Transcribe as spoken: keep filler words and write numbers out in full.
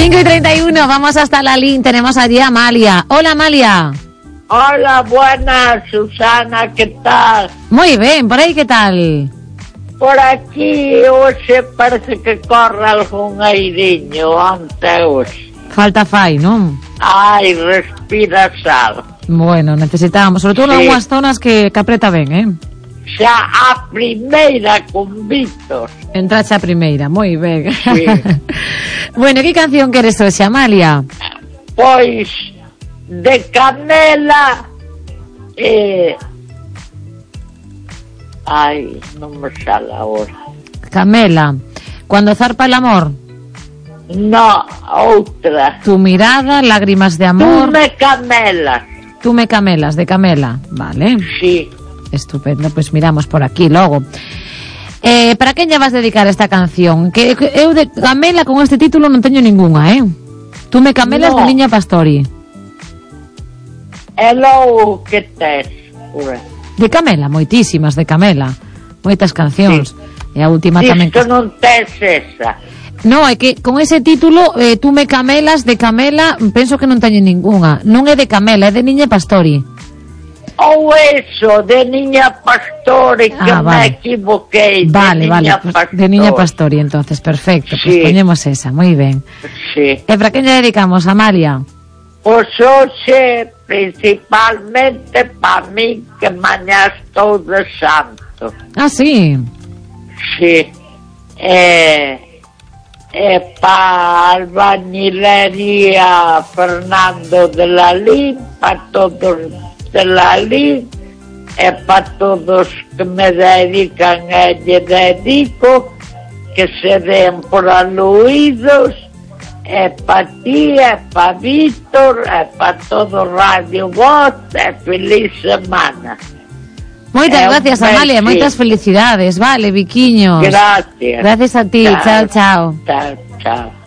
cinco y treinta y uno, vamos hasta la L I N. Tenemos allí a Amalia. Hola, Amalia. Hola, buenas, Susana, ¿qué tal? Muy bien, por aí que tal? Por aquí hoxe parece que corre algún airiño ante hoxe. Falta fai, non? Ai, respira sal. Bueno, necesitábamos, sobre todo en Sí. algunhas zonas que, que apreta ben, eh? Xa a primeira con Víctor. Entrache a primeira, moi ben. Sí. Bueno, que canción queres hoxe, Amalia? Pois de Camela e... Ai, non me sale ahora. Camela, Cuando zarpa el amor. No, outra. Tu mirada, Lágrimas de Tú amor. me camelas. Tú me camelas, de Camela. Vale, Sí. estupendo, pues miramos por aquí logo. Eh, para quen lle vas dedicar esta canción? Que, que eu de Camela con este título non teño ningunha, eh? Tú me camelas No. de Niña Pastori. E logo que tes? Ura. De Camela, moitísimas de Camela. Moitas cancións. E a última tamén. Diz que non tes esa. No, é que con ese título, eh, Tú me camelas de Camela, penso que non teño ningunha. Non é de Camela, é de Niña Pastori. Ou eso, de Niña Pastori, que Ah, me vale. equivoquei. Vale, de vale, Niña pues, Pastori. de Niña Pastori, entonces, perfecto. Pues Sí. poñemos esa, moi ben. Sí. E para quen lle dedicamos, Amalia? Pois hoxe, principalmente pa mí, que mañá estou de santo. Ah, sí. Sí. E, e pa albañilería Fernando de la Lin, pa todos de la Lin, e pa todos que me dedican e lle dedico, que se den por aluídos, e pa ti, e pa Víctor, e pa todo Radio Voz, e feliz semana. Moitas Eh, gracias, ben, Amalia, sí. moitas felicidades. Vale, Viquiños. Gracias. Gracias a ti. Chao, chao. Chao, chao.